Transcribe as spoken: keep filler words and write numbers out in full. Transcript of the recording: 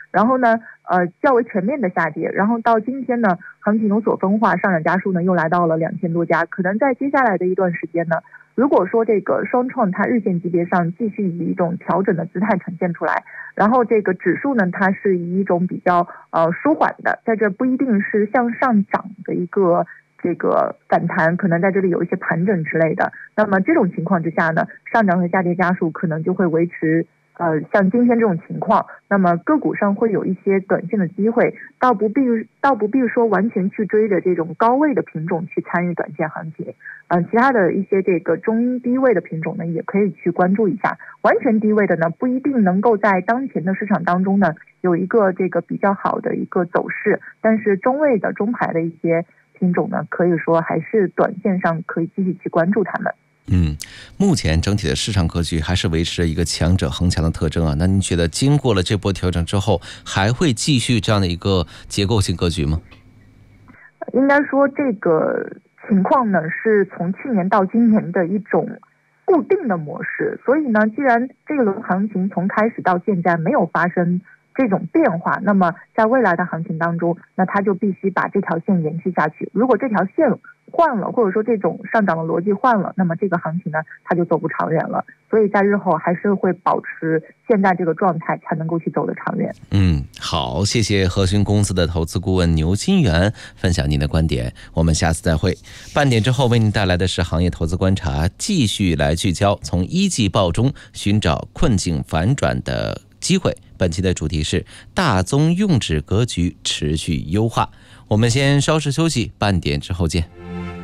然后呢呃较为全面的下跌，然后到今天呢行情有所分化，上涨家数呢又来到了两千多家，可能在接下来的一段时间呢，如果说这个双创它日线级别上继续以一种调整的姿态呈现出来，然后这个指数呢它是以一种比较呃舒缓的，在这不一定是向上涨的一个这个反弹，可能在这里有一些盘整之类的，那么这种情况之下呢，上涨和下跌家数可能就会维持呃，像今天这种情况，那么个股上会有一些短线的机会，倒不必倒不必说完全去追着这种高位的品种去参与短线行情，嗯、呃，其他的一些这个中低位的品种呢，也可以去关注一下。完全低位的呢，不一定能够在当前的市场当中呢有一个这个比较好的一个走势，但是中位的中排的一些品种呢，可以说还是短线上可以继续去关注它们。 嗯，目前整体的市场格局还是维持着一个强者恒强的特征啊。那您觉得经过了这波调整之后，还会继续这样的一个结构性格局吗？ 应该说这个情况呢，是从去年到今年的一种固定的模式，所以呢，既然这个轮行情从开始到现在没有发生这种变化，那么在未来的行情当中，那它就必须把这条线延续下去。如果这条线换了，或者说这种上涨的逻辑换了，那么这个行情呢，它就走不长远了。所以在日后还是会保持现在这个状态，才能够去走得长远。 嗯，好，谢谢和勋公司的投资顾问牛金元分享您的观点，我们下次再会。半点之后为您带来的是行业投资观察，继续来聚焦从一季报中寻找困境反转的机会。本期的主题是大宗用纸格局持续优化。我们先稍事休息，半点之后见。